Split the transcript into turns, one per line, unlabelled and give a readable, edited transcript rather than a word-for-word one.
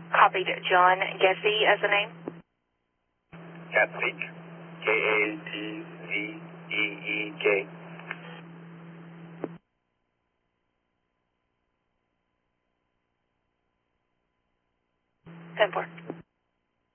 Copied. John Gessie as the name?
Katzek. K-A-T-Z-E-E-K.
10-4.